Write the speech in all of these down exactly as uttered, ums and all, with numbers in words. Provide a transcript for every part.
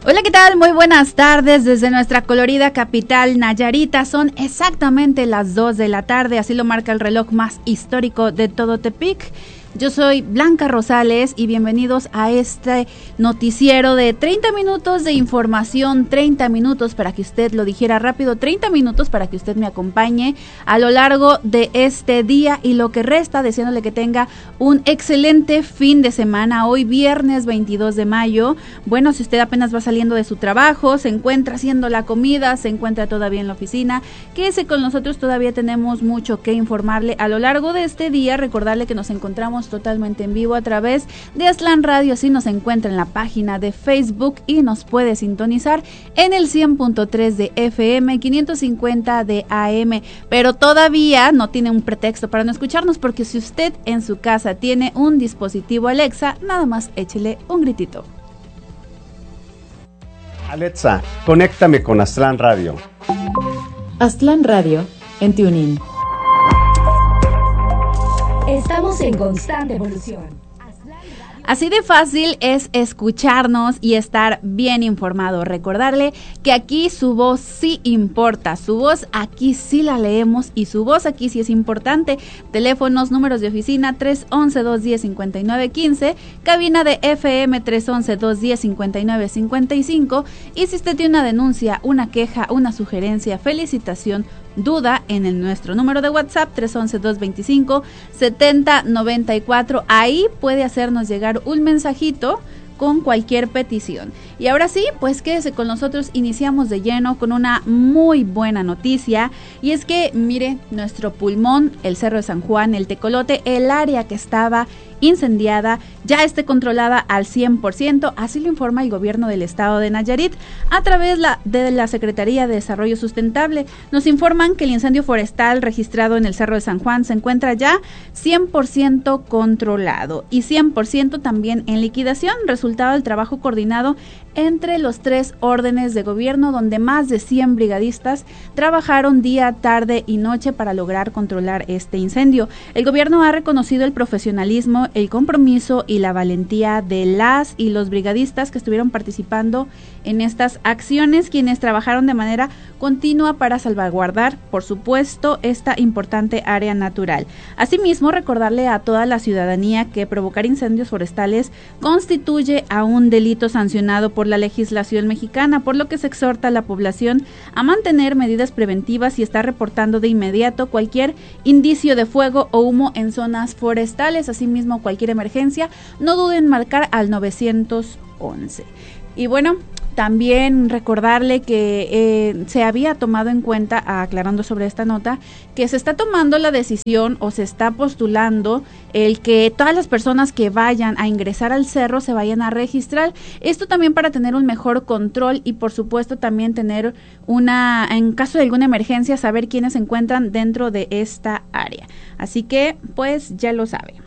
Hola, ¿qué tal? Muy buenas tardes desde nuestra colorida capital Nayarita. Son exactamente las dos de la tarde, así lo marca el reloj más histórico de todo Tepic. Yo soy Blanca Rosales y bienvenidos a este noticiero de treinta minutos de información, treinta minutos para que usted lo dijera rápido, treinta minutos para que usted me acompañe a lo largo de este día y lo que resta, deseándole que tenga un excelente fin de semana. Hoy viernes veintidós de mayo, bueno, si usted apenas va saliendo de su trabajo, se encuentra haciendo la comida, se encuentra todavía en la oficina, quédese con nosotros, todavía tenemos mucho que informarle a lo largo de este día. Recordarle que nos encontramos totalmente en vivo a través de Aztlán Radio, así nos encuentra en la página de Facebook y nos puede sintonizar en el cien punto tres de F M, quinientos cincuenta de A M, pero todavía no tiene un pretexto para no escucharnos, porque si usted en su casa tiene un dispositivo Alexa, nada más échele un gritito. Alexa, conéctame con Aztlán Radio. Aztlán Radio en TuneIn. Estamos en constante evolución. Así de fácil es escucharnos y estar bien informado. Recordarle que aquí su voz sí importa, su voz aquí sí la leemos y su voz aquí sí es importante. Teléfonos, números de oficina tres once, dos diez, cincuenta y nueve quince, cabina de F M tres once, dos diez, cincuenta y nueve cincuenta y cinco, y si usted tiene una denuncia, una queja, una sugerencia, felicitación, duda, en el nuestro número de WhatsApp tres once, dos veinticinco, setenta noventa y cuatro, ahí puede hacernos llegar un mensajito con cualquier petición. Y ahora sí, pues quédese con nosotros, iniciamos de lleno con una muy buena noticia, y es que mire, nuestro pulmón, el Cerro de San Juan, el Tecolote, el área que estaba incendiada, ya esté controlada al cien por ciento, así lo informa el gobierno del estado de Nayarit a través la, de la Secretaría de Desarrollo Sustentable. Nos informan que el incendio forestal registrado en el Cerro de San Juan se encuentra ya cien por ciento controlado y cien por ciento también en liquidación, resultado del trabajo coordinado entre los tres órdenes de gobierno, donde más de cien brigadistas trabajaron día, tarde y noche para lograr controlar este incendio. El gobierno ha reconocido el profesionalismo, el compromiso y la valentía de las y los brigadistas que estuvieron participando en estas acciones, quienes trabajaron de manera continua para salvaguardar, por supuesto, esta importante área natural. Asimismo, recordarle a toda la ciudadanía que provocar incendios forestales constituye a un delito sancionado por la legislación mexicana, por lo que se exhorta a la población a mantener medidas preventivas y estar reportando de inmediato cualquier indicio de fuego o humo en zonas forestales. Asimismo, cualquier emergencia, no duden en marcar al nueve once. Y bueno, también recordarle que eh, se había tomado en cuenta, aclarando sobre esta nota, que se está tomando la decisión o se está postulando el que todas las personas que vayan a ingresar al cerro se vayan a registrar. Esto también para tener un mejor control y por supuesto también tener una, en caso de alguna emergencia, saber quiénes se encuentran dentro de esta área. Así que pues ya lo sabe.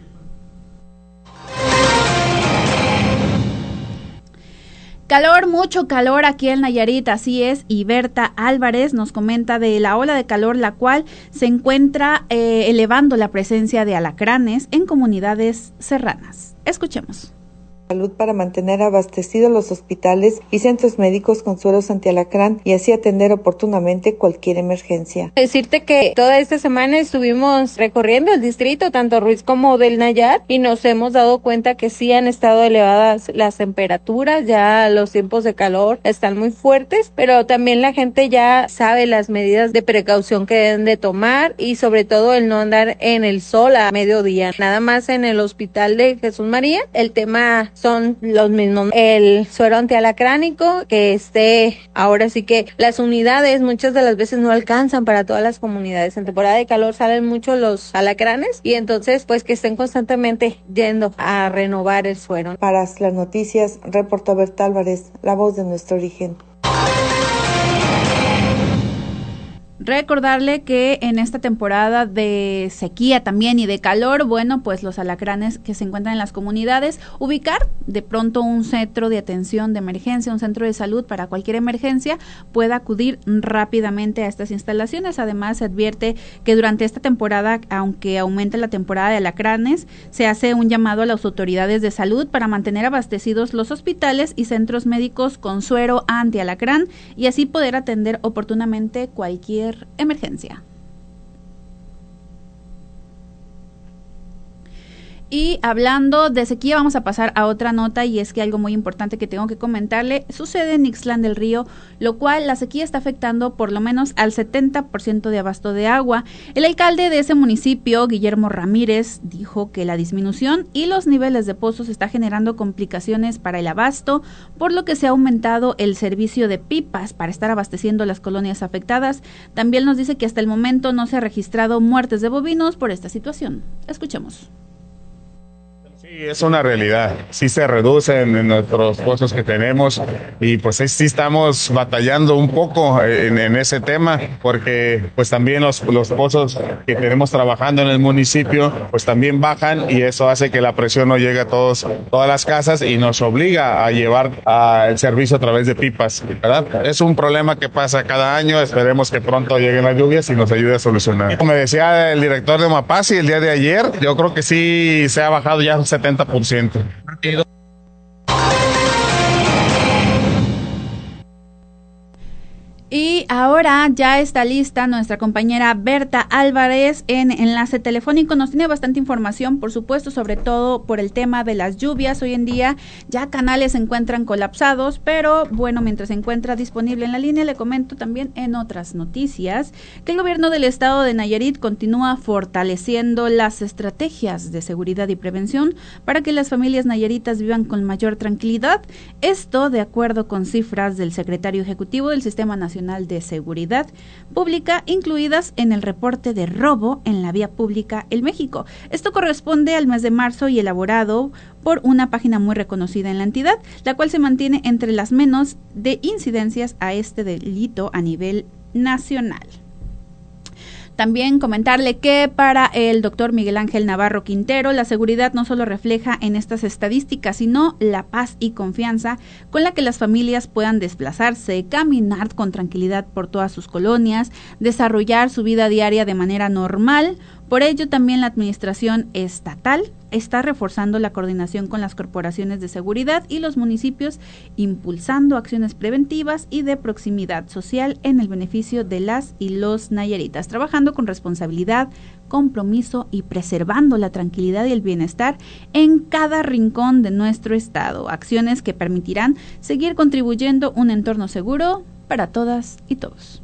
Calor, mucho calor aquí en Nayarit, así es, y Berta Álvarez nos comenta de la ola de calor, la cual se encuentra eh, elevando la presencia de alacranes en comunidades serranas. Escuchemos. Salud para mantener abastecidos los hospitales y centros médicos con suelos antialacrán y así atender oportunamente cualquier emergencia. Decirte que toda esta semana estuvimos recorriendo el distrito, tanto Ruiz como del Nayar, y nos hemos dado cuenta que sí han estado elevadas las temperaturas, ya los tiempos de calor están muy fuertes, pero también la gente ya sabe las medidas de precaución que deben de tomar y sobre todo el no andar en el sol a mediodía. Nada más en el hospital de Jesús María, el tema son los mismos, el suero antialacránico, que esté, ahora sí que las unidades muchas de las veces no alcanzan para todas las comunidades, en temporada de calor salen mucho los alacranes y entonces pues que estén constantemente yendo a renovar el suero. Para las noticias, reportó Berta Álvarez, la voz de nuestro origen. Recordarle que en esta temporada de sequía también y de calor, bueno, pues los alacranes que se encuentran en las comunidades, ubicar de pronto un centro de atención de emergencia, un centro de salud para cualquier emergencia, pueda acudir rápidamente a estas instalaciones. Además, se advierte que durante esta temporada, aunque aumente la temporada de alacranes, se hace un llamado a las autoridades de salud para mantener abastecidos los hospitales y centros médicos con suero anti-alacrán y así poder atender oportunamente cualquier emergencia. Y hablando de sequía, vamos a pasar a otra nota, y es que algo muy importante que tengo que comentarle sucede en Ixtlán del Río, lo cual la sequía está afectando por lo menos al setenta por ciento de abasto de agua. El alcalde de ese municipio, Guillermo Ramírez, dijo que la disminución y los niveles de pozos está generando complicaciones para el abasto, por lo que se ha aumentado el servicio de pipas para estar abasteciendo las colonias afectadas. También nos dice que hasta el momento no se ha registrado muertes de bovinos por esta situación. Escuchemos. Sí, es una realidad. Sí se reducen en nuestros pozos que tenemos y pues sí estamos batallando un poco en, en ese tema porque pues también los, los pozos que tenemos trabajando en el municipio pues también bajan y eso hace que la presión no llegue a todos, todas las casas y nos obliga a llevar a el servicio a través de pipas, ¿verdad? Es un problema que pasa cada año, esperemos que pronto lleguen las lluvias y nos ayude a solucionar. Como decía el director de Mapasi el día de ayer, yo creo que sí se ha bajado ya setenta por ciento. Y ahora ya está lista nuestra compañera Berta Álvarez en enlace telefónico. Nos tiene bastante información, por supuesto, sobre todo por el tema de las lluvias. Hoy en día ya canales se encuentran colapsados, pero bueno, mientras se encuentra disponible en la línea, le comento también en otras noticias que el gobierno del estado de Nayarit continúa fortaleciendo las estrategias de seguridad y prevención para que las familias nayaritas vivan con mayor tranquilidad. Esto de acuerdo con cifras del secretario ejecutivo del Sistema Nacional de Seguridad Pública, incluidas en el reporte de robo en la vía pública en México. Esto corresponde al mes de marzo y elaborado por una página muy reconocida en la entidad, la cual se mantiene entre las menos de incidencias a este delito a nivel nacional. También comentarle que para el doctor Miguel Ángel Navarro Quintero, la seguridad no solo refleja en estas estadísticas, sino la paz y confianza con la que las familias puedan desplazarse, caminar con tranquilidad por todas sus colonias, desarrollar su vida diaria de manera normal. Por ello, también la administración estatal está reforzando la coordinación con las corporaciones de seguridad y los municipios, impulsando acciones preventivas y de proximidad social en el beneficio de las y los nayaritas, trabajando con responsabilidad, compromiso y preservando la tranquilidad y el bienestar en cada rincón de nuestro estado. Acciones que permitirán seguir contribuyendo a un entorno seguro para todas y todos.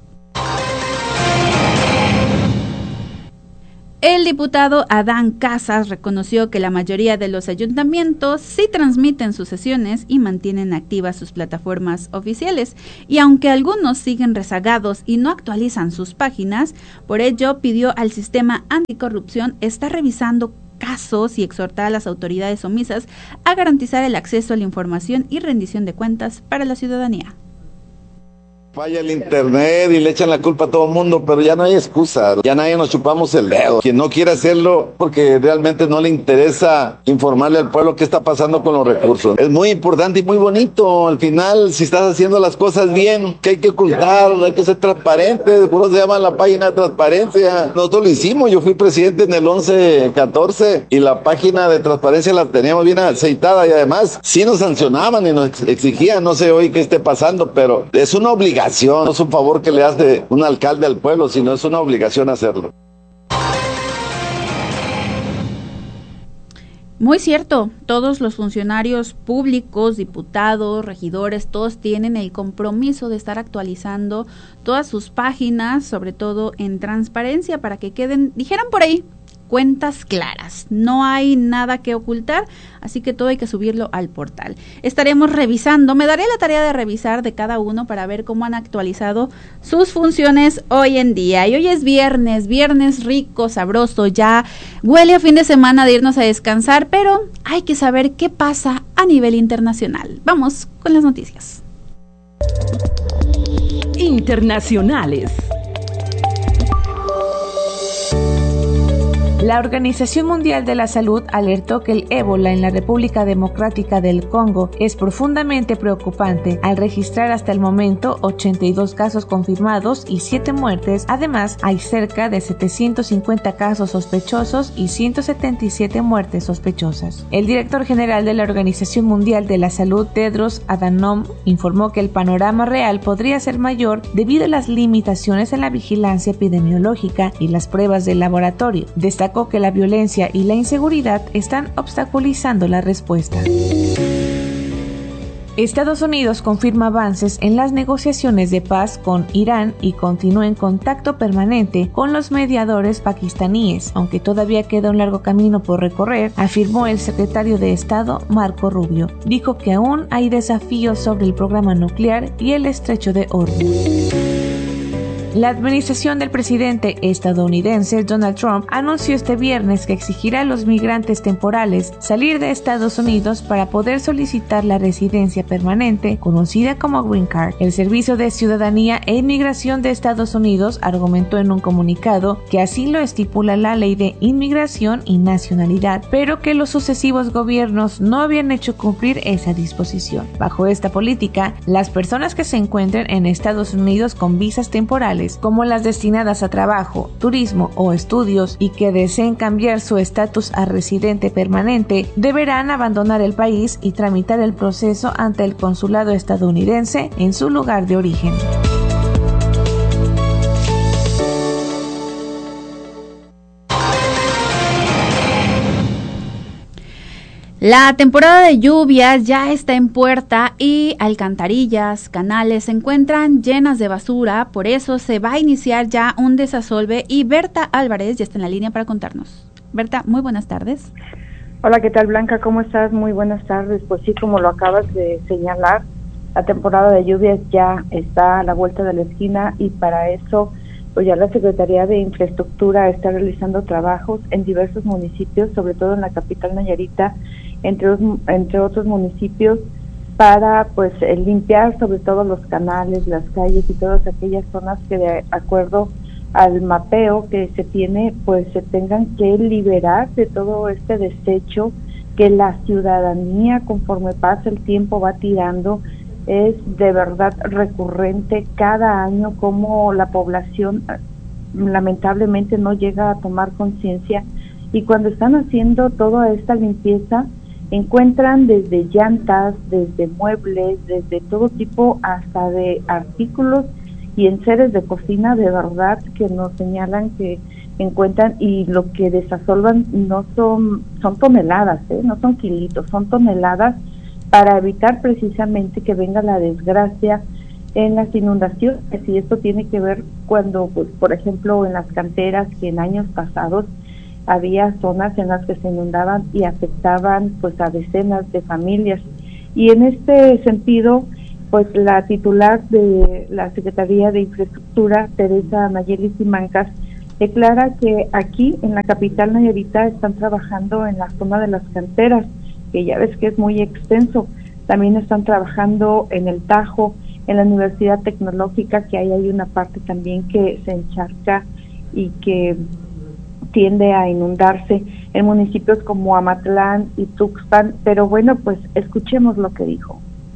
El diputado Adán Casas reconoció que la mayoría de los ayuntamientos sí transmiten sus sesiones y mantienen activas sus plataformas oficiales, y aunque algunos siguen rezagados y no actualizan sus páginas, por ello pidió al sistema anticorrupción estar revisando casos y exhortar a las autoridades omisas a garantizar el acceso a la información y rendición de cuentas para la ciudadanía. Falla el internet y le echan la culpa a todo el mundo, pero ya no hay excusa, ya nadie nos chupamos el dedo. Quien no quiere hacerlo porque realmente no le interesa informarle al pueblo qué está pasando con los recursos. Es muy importante y muy bonito, al final, si estás haciendo las cosas bien, que hay que ocultar, hay que ser transparente, por eso se llama la página de transparencia. Nosotros lo hicimos, yo fui presidente en el once catorce y la página de transparencia la teníamos bien aceitada y además sí nos sancionaban y nos exigían, no sé hoy qué esté pasando, pero es una obligación. No es un favor que le hace un alcalde al pueblo, sino es una obligación hacerlo. Muy cierto, todos los funcionarios públicos, diputados, regidores, todos tienen el compromiso de estar actualizando todas sus páginas, sobre todo en transparencia, para que queden, dijeran por ahí, cuentas claras. No hay nada que ocultar, así que todo hay que subirlo al portal. Estaremos revisando, me daré la tarea de revisar de cada uno para ver cómo han actualizado sus funciones hoy en día. Y hoy es viernes, viernes rico, sabroso, ya huele a fin de semana de irnos a descansar, pero hay que saber qué pasa a nivel internacional. Vamos con las noticias internacionales. La Organización Mundial de la Salud alertó que el ébola en la República Democrática del Congo es profundamente preocupante, al registrar hasta el momento ochenta y dos casos confirmados y siete muertes. Además, hay cerca de setecientos cincuenta casos sospechosos y ciento setenta y siete muertes sospechosas. El director general de la Organización Mundial de la Salud, Tedros Adhanom, informó que el panorama real podría ser mayor debido a las limitaciones en la vigilancia epidemiológica y las pruebas del laboratorio. Destacó que la violencia y la inseguridad están obstaculizando la respuesta. Estados Unidos confirma avances en las negociaciones de paz con Irán y continúa en contacto permanente con los mediadores pakistaníes, aunque todavía queda un largo camino por recorrer, afirmó el secretario de Estado Marco Rubio. Dijo que aún hay desafíos sobre el programa nuclear y el estrecho de Hormuz. La administración del presidente estadounidense Donald Trump anunció este viernes que exigirá a los migrantes temporales salir de Estados Unidos para poder solicitar la residencia permanente, conocida como Green Card. El Servicio de Ciudadanía e Inmigración de Estados Unidos argumentó en un comunicado que así lo estipula la Ley de Inmigración y Nacionalidad, pero que los sucesivos gobiernos no habían hecho cumplir esa disposición. Bajo esta política, las personas que se encuentren en Estados Unidos con visas temporales, como las destinadas a trabajo, turismo o estudios y que deseen cambiar su estatus a residente permanente, deberán abandonar el país y tramitar el proceso ante el consulado estadounidense en su lugar de origen. La temporada de lluvias ya está en puerta y alcantarillas, canales se encuentran llenas de basura, por eso se va a iniciar ya un desasolve y Berta Álvarez ya está en la línea para contarnos. Berta, muy buenas tardes. Hola, ¿qué tal, Blanca? ¿Cómo estás? Muy buenas tardes. Pues sí, como lo acabas de señalar, la temporada de lluvias ya está a la vuelta de la esquina y para eso pues ya la Secretaría de Infraestructura está realizando trabajos en diversos municipios, sobre todo en la capital Nayarita, entre, entre otros municipios, para pues limpiar sobre todo los canales, las calles y todas aquellas zonas que de acuerdo al mapeo que se tiene, pues se tengan que liberar de todo este desecho que la ciudadanía, conforme pasa el tiempo, va tirando. Es de verdad recurrente cada año como la población lamentablemente no llega a tomar conciencia, y cuando están haciendo toda esta limpieza encuentran desde llantas, desde muebles, desde todo tipo, hasta de artículos y enseres de cocina, de verdad que nos señalan que encuentran, y lo que desasolvan no son son toneladas, ¿eh? no son kilitos, son toneladas, para evitar precisamente que venga la desgracia en las inundaciones. Y esto tiene que ver cuando, pues, por ejemplo, en las canteras, que en años pasados había zonas en las que se inundaban y afectaban pues a decenas de familias. Y en este sentido, pues la titular de la Secretaría de Infraestructura, Teresa Nayeli Simancas, declara que aquí en la capital Nayarita están trabajando en la zona de las canteras, que ya ves que es muy extenso. También están trabajando en el Tajo, en la Universidad Tecnológica, que ahí hay una parte también que se encharca y que tiende a inundarse, en municipios como Amatlán y Tuxpan. Pero bueno, pues escuchemos lo que dijo.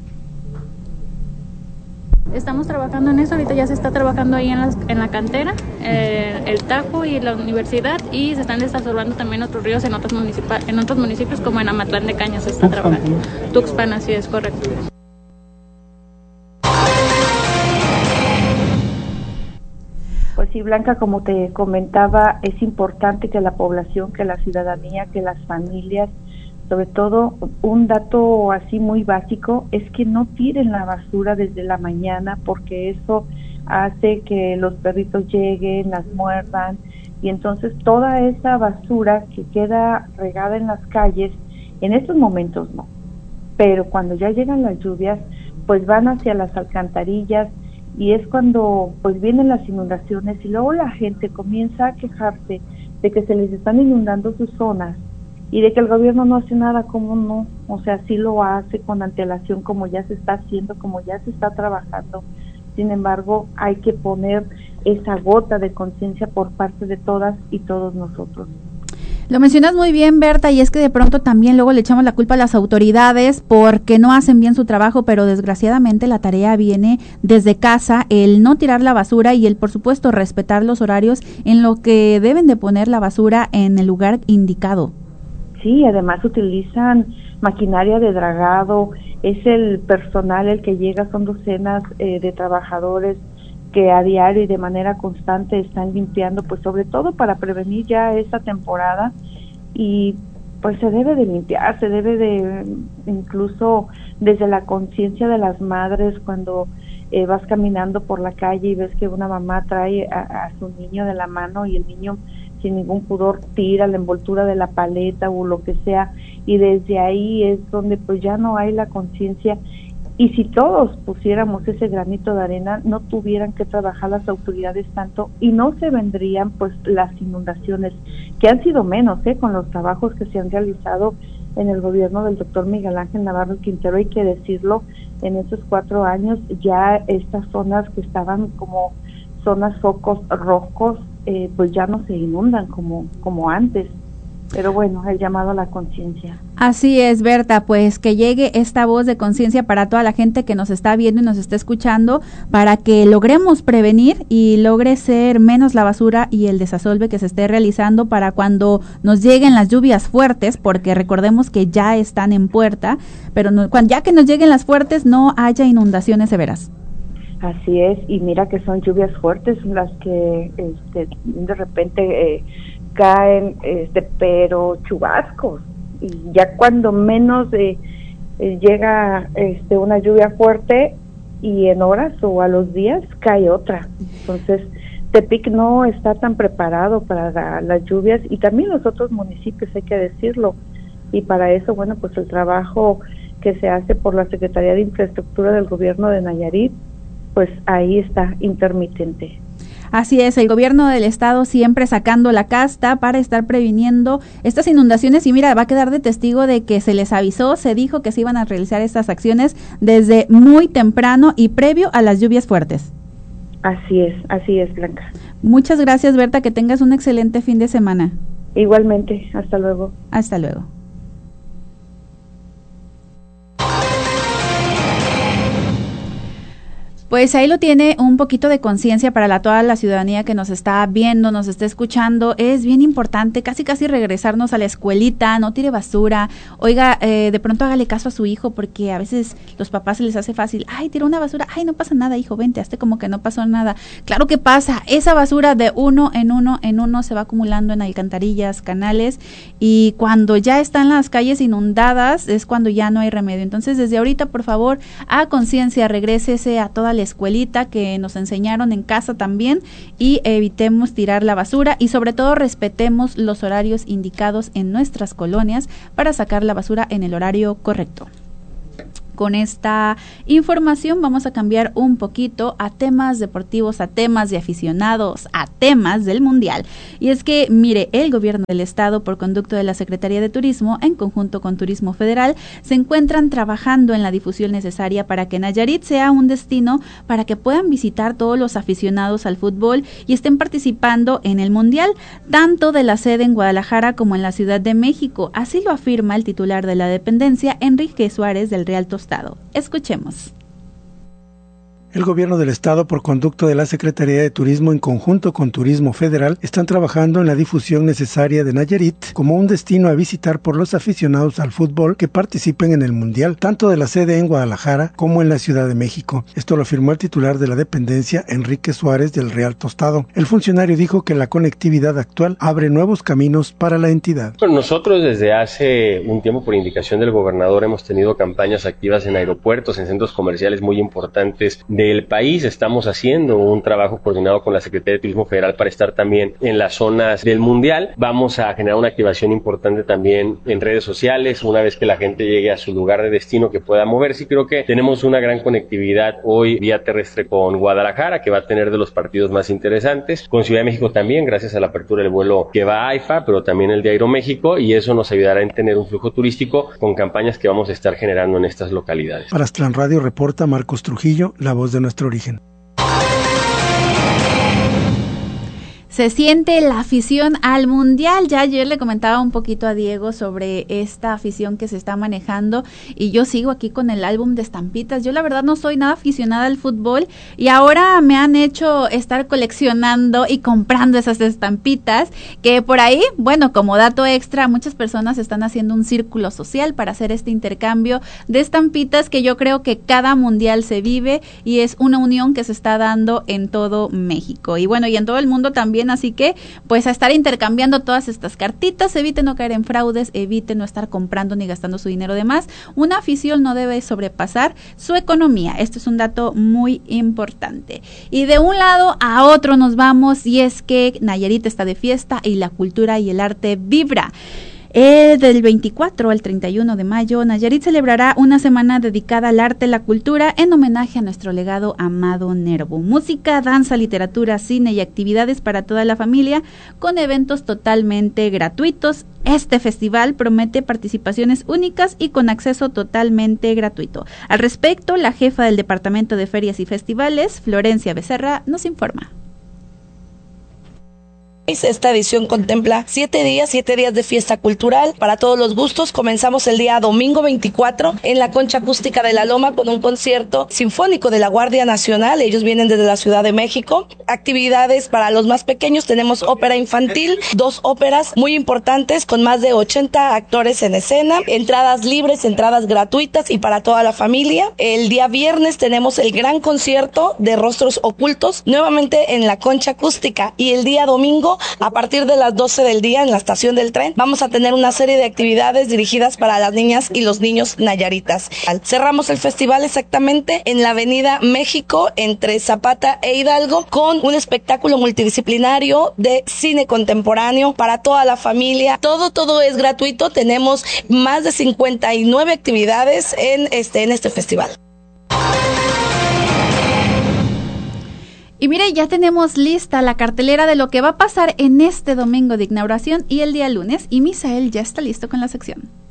Estamos trabajando en eso, ahorita ya se está trabajando ahí en, las, en la cantera, eh, el Tajo y la universidad, y se están desasolvando también otros ríos en otros, municipa en otros municipios como en Amatlán de Cañas se está Tuxpan, trabajando. Tuxpan, así es, correcto. Pues sí, Blanca, como te comentaba, es importante que la población, que la ciudadanía, que las familias, sobre todo un dato así muy básico, es que no tiren la basura desde la mañana, porque eso hace que los perritos lleguen, las muerdan, y entonces toda esa basura que queda regada en las calles, en estos momentos no, pero cuando ya llegan las lluvias, pues van hacia las alcantarillas, y es cuando pues vienen las inundaciones, y luego la gente comienza a quejarse de que se les están inundando sus zonas, y de que el gobierno no hace nada. ¿Cómo no? O sea, sí lo hace con antelación, como ya se está haciendo, como ya se está trabajando. Sin embargo, hay que poner esa gota de conciencia por parte de todas y todos nosotros. Lo mencionas muy bien, Berta, y es que de pronto también luego le echamos la culpa a las autoridades porque no hacen bien su trabajo, pero desgraciadamente la tarea viene desde casa, el no tirar la basura y el, por supuesto, respetar los horarios en lo que deben de poner la basura en el lugar indicado. Sí, además utilizan maquinaria de dragado, es el personal el que llega, son docenas eh, de trabajadores que a diario y de manera constante están limpiando, pues sobre todo para prevenir ya esta temporada, y pues se debe de limpiar, se debe de, incluso desde la conciencia de las madres, cuando eh, vas caminando por la calle y ves que una mamá trae a, a su niño de la mano y el niño sin ningún pudor tira la envoltura de la paleta o lo que sea, y desde ahí es donde pues ya no hay la conciencia. Y si todos pusiéramos ese granito de arena, no tuvieran que trabajar las autoridades tanto y no se vendrían pues las inundaciones, que han sido menos, ¿eh? Con los trabajos que se han realizado en el gobierno del doctor Miguel Ángel Navarro Quintero, hay que decirlo, en esos cuatro años ya estas zonas que estaban como zonas focos rojos, eh, pues ya no se inundan como, como antes. Pero bueno, el llamado a la conciencia. Así es, Berta, pues que llegue esta voz de conciencia para toda la gente que nos está viendo y nos está escuchando, para que logremos prevenir y logre ser menos la basura y el desasolve que se esté realizando para cuando nos lleguen las lluvias fuertes, porque recordemos que ya están en puerta, pero no, cuando, ya que nos lleguen las fuertes no haya inundaciones severas. Así es, y mira que son lluvias fuertes las que este, de repente... Eh, caen, este, pero chubascos, y ya cuando menos eh, eh, llega este, una lluvia fuerte y en horas o a los días cae otra. Entonces Tepic no está tan preparado para la, las lluvias, y también los otros municipios, hay que decirlo, y para eso, bueno, pues el trabajo que se hace por la Secretaría de Infraestructura del gobierno de Nayarit, pues ahí está intermitente. Así es, el gobierno del estado siempre sacando la casta para estar previniendo estas inundaciones, y mira, va a quedar de testigo de que se les avisó, se dijo que se iban a realizar estas acciones desde muy temprano y previo a las lluvias fuertes. Así es, así es, Blanca. Muchas gracias, Berta, que tengas un excelente fin de semana. Igualmente, hasta luego. Hasta luego. Pues ahí lo tiene, un poquito de conciencia para la, toda la ciudadanía que nos está viendo, nos está escuchando. Es bien importante casi casi regresarnos a la escuelita, no tire basura. Oiga, eh, de pronto hágale caso a su hijo, porque a veces los papás se les hace fácil. Ay, tiró una basura, ay, no pasa nada, hijo, vente, hazte como que no pasó nada. Claro que pasa, esa basura de uno en uno en uno se va acumulando en alcantarillas, canales, y cuando ya están las calles inundadas es cuando ya no hay remedio. Entonces, desde ahorita, por favor, a conciencia, regrésese a toda la escuelita que nos enseñaron en casa también, y evitemos tirar la basura, y sobre todo respetemos los horarios indicados en nuestras colonias para sacar la basura en el horario correcto. Con esta información vamos a cambiar un poquito a temas deportivos, a temas de aficionados, a temas del Mundial. Y es que, mire, el gobierno del estado, por conducto de la Secretaría de Turismo, en conjunto con Turismo Federal, se encuentran trabajando en la difusión necesaria para que Nayarit sea un destino para que puedan visitar todos los aficionados al fútbol y estén participando en el Mundial, tanto de la sede en Guadalajara como en la Ciudad de México. Así lo afirma el titular de la dependencia, Enrique Suárez, del Real Tostado. Escuchemos. El gobierno del estado, por conducto de la Secretaría de Turismo en conjunto con Turismo Federal, están trabajando en la difusión necesaria de Nayarit como un destino a visitar por los aficionados al fútbol que participen en el Mundial, tanto de la sede en Guadalajara como en la Ciudad de México. Esto lo afirmó el titular de la dependencia, Enrique Suárez, del Real Tostado. El funcionario dijo que la conectividad actual abre nuevos caminos para la entidad. Bueno, nosotros desde hace un tiempo, por indicación del gobernador, hemos tenido campañas activas en aeropuertos, en centros comerciales muy importantes de el país. Estamos haciendo un trabajo coordinado con la Secretaría de Turismo Federal para estar también en las zonas del Mundial. Vamos a generar una activación importante también en redes sociales, una vez que la gente llegue a su lugar de destino, que pueda moverse. Y creo que tenemos una gran conectividad hoy vía terrestre con Guadalajara, que va a tener de los partidos más interesantes, con Ciudad de México también, gracias a la apertura del vuelo que va a AIFA, pero también el de Aeroméxico, y eso nos ayudará en tener un flujo turístico con campañas que vamos a estar generando en estas localidades. Para Aztlán Radio reporta Marcos Trujillo, la voz de nuestro origen. se siente la afición al mundial. Ya ayer le comentaba un poquito a Diego sobre esta afición que se está manejando y yo sigo aquí con el álbum de estampitas. Yo la verdad no soy nada aficionada al fútbol y ahora me han hecho estar coleccionando y comprando esas estampitas que por ahí, bueno, como dato extra, muchas personas están haciendo un círculo social para hacer este intercambio de estampitas que yo creo que cada mundial se vive y es una unión que se está dando en todo México y bueno, y en todo el mundo también, así que pues a estar intercambiando todas estas cartitas, evite no caer en fraudes, evite no estar comprando ni gastando su dinero de más. Una afición no debe sobrepasar su economía, esto es un dato muy importante. Y de un lado a otro nos vamos y es que Nayarit está de fiesta y la cultura y el arte vibra. Eh, del veinticuatro al treinta y uno de mayo, Nayarit celebrará una semana dedicada al arte y la cultura en homenaje a nuestro legado Amado Nervo. Música, danza, literatura, cine y actividades para toda la familia con eventos totalmente gratuitos. Este festival promete participaciones únicas y con acceso totalmente gratuito. Al respecto, la jefa del Departamento de Ferias y Festivales, Florencia Becerra, nos informa. Esta edición contempla siete días, siete días de fiesta cultural para todos los gustos. Comenzamos el día domingo veinticuatro en la Concha Acústica de la Loma con un concierto sinfónico de la Guardia Nacional. Ellos vienen desde la Ciudad de México. Actividades para los más pequeños. Tenemos ópera infantil, dos óperas muy importantes con más de ochenta actores en escena. Entradas libres, entradas gratuitas y para toda la familia. El día viernes tenemos el gran concierto de Rostros Ocultos, nuevamente en la Concha Acústica. Y el día domingo, a partir de las doce del día en la estación del tren, vamos a tener una serie de actividades dirigidas para las niñas y los niños nayaritas. Cerramos el festival exactamente en la Avenida México entre Zapata e Hidalgo con un espectáculo multidisciplinario de cine contemporáneo para toda la familia. Todo, todo es gratuito. Tenemos más de cincuenta y nueve actividades en este, en este festival. Y mire, ya tenemos lista la cartelera de lo que va a pasar en este domingo de inauguración y el día lunes, y Misael ya está listo con la sección.